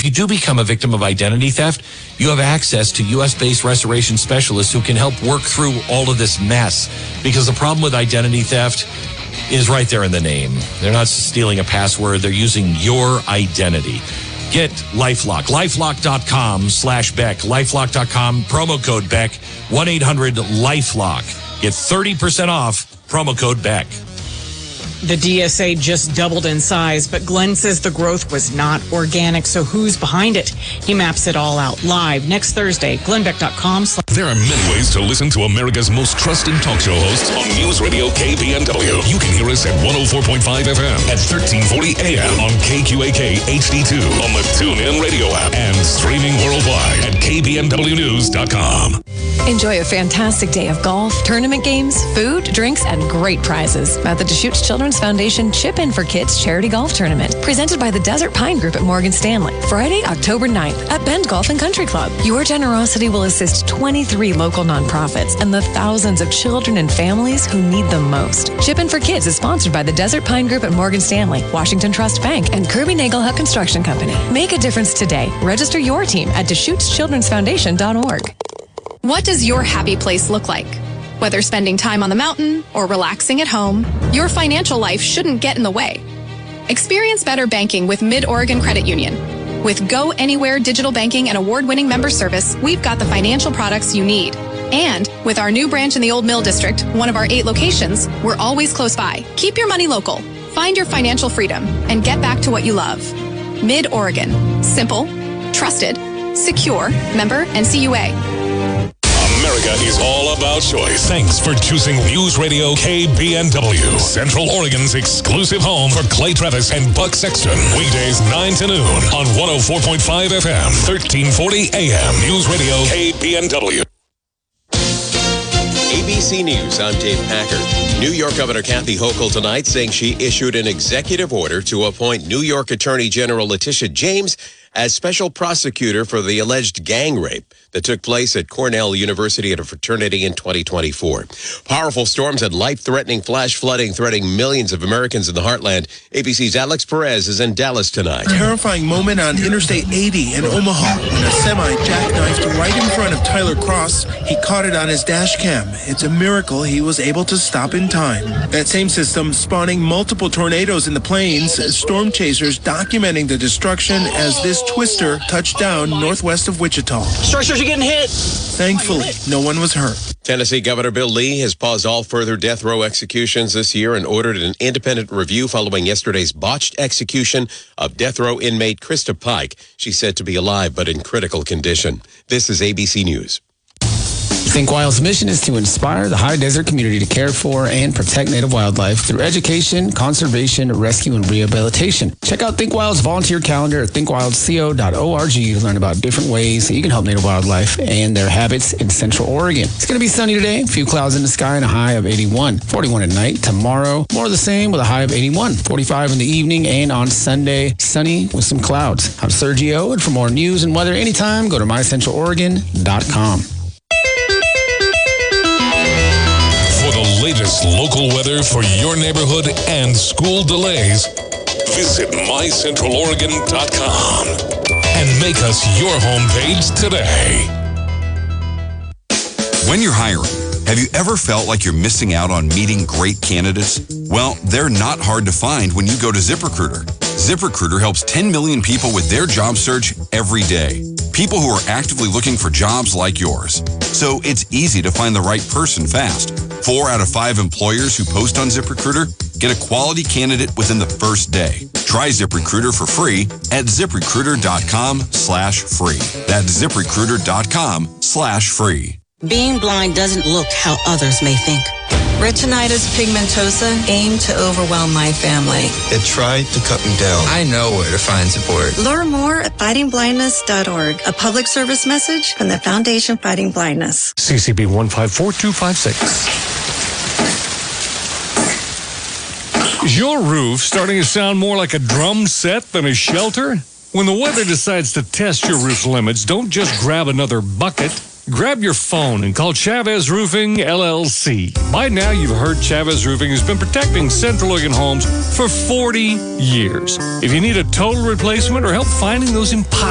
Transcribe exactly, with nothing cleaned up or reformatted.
if you do become a victim of identity theft, you have access to U S-based restoration specialists who can help work through all of this mess. Because the problem with identity theft is right there in the name. They're not stealing a password. They're using your identity. Get LifeLock. LifeLock.com slash Beck. LifeLock dot com, promo code Beck. one eight hundred LifeLock. Get thirty percent off, promo code Beck. The D S A just doubled in size, but Glenn says the growth was not organic. So who's behind it? He maps it all out live next Thursday. Glenn Beck dot com. There are many ways to listen to America's most trusted talk show hosts on News Radio K B N W. You can hear us at one oh four point five F M at thirteen forty A M on K Q A K H D two on the TuneIn radio app and streaming worldwide at K B N W news dot com. Enjoy a fantastic day of golf, tournament games, food, drinks, and great prizes at the Deschutes Children's Foundation Chip In for Kids Charity Golf Tournament, presented by the Desert Pine Group at Morgan Stanley, Friday, October ninth at Bend Golf and Country Club. Your generosity will assist twenty-three local nonprofits and the thousands of children and families who need them most. Chip In for Kids is sponsored by the Desert Pine Group at Morgan Stanley, Washington Trust Bank, and Kirby Nagelhut Construction Company. Make a difference today. Register your team at Deschutes Children's Foundation dot org. What does your happy place look like? Whether spending time on the mountain or relaxing at home, your financial life shouldn't get in the way. Experience better banking with Mid-Oregon Credit Union. With Go Anywhere digital banking and award-winning member service, we've got the financial products you need. And with our new branch in the Old Mill District, one of our eight locations, we're always close by. Keep your money local, find your financial freedom, and get back to what you love. Mid-Oregon. Simple, trusted, secure, member N C U A. America is all about choice. Thanks for choosing News Radio K B N W, Central Oregon's exclusive home for Clay Travis and Buck Sexton. Weekdays nine to noon on one oh four point five F M, thirteen forty A M. News Radio K B N W. A B C News, I'm Dave Packard. New York Governor Kathy Hochul tonight saying she issued an executive order to appoint New York Attorney General Letitia James as special prosecutor for the alleged gang rape that took place at Cornell University at a fraternity in twenty twenty-four. Powerful storms and life-threatening flash flooding threatening millions of Americans in the heartland. A B C's Alex Perez is in Dallas tonight. Terrifying moment on Interstate eighty in Omaha when a semi jackknifed right in front of Tyler Cross. He caught it on his dash cam. It's a miracle he was able to stop in time. That same system spawning multiple tornadoes in the plains, storm chasers documenting the destruction as this twister touched down northwest of Wichita. Structures are getting hit. Thankfully, no one was hurt. Tennessee Governor Bill Lee has paused all further death row executions this year and ordered an independent review following yesterday's botched execution of death row inmate Krista Pike. She's said to be alive but in critical condition. This is A B C News. Think Wild's mission is to inspire the high desert community to care for and protect native wildlife through education, conservation, rescue, and rehabilitation. Check out Think Wild's volunteer calendar at think wild co dot org to learn about different ways that you can help native wildlife and their habits in Central Oregon. It's going to be sunny today, a few clouds in the sky and a high of eighty-one. forty-one at night. Tomorrow, more of the same with a high of eighty-one. forty-five in the evening, and on Sunday, sunny with some clouds. I'm Sergio, and for more news and weather anytime, go to my central oregon dot com. Latest local weather for your neighborhood and school delays, visit my central oregon dot com and make us your homepage today. When you're hiring, have you ever felt like you're missing out on meeting great candidates? Well, they're not hard to find when you go to ZipRecruiter. ZipRecruiter helps ten million people with their job search every day. People who are actively looking for jobs like yours. So it's easy to find the right person fast. Four out of five employers who post on ZipRecruiter get a quality candidate within the first day. Try ZipRecruiter for free at ZipRecruiter dot com slash free. That's ZipRecruiter dot com slash free. Being blind doesn't look how others may think. Retinitis pigmentosa aimed to overwhelm my family. It tried to cut me down. I know where to find support. Learn more at fighting blindness dot org. A public service message from the Foundation Fighting Blindness. C C B one five four two five six. Is your roof starting to sound more like a drum set than a shelter? When the weather decides to test your roof limits, don't just grab another bucket. Grab your phone and call Chavez Roofing, L L C. By now, you've heard Chavez Roofing has been protecting Central Oregon homes for forty years. If you need a total replacement or help finding those impossible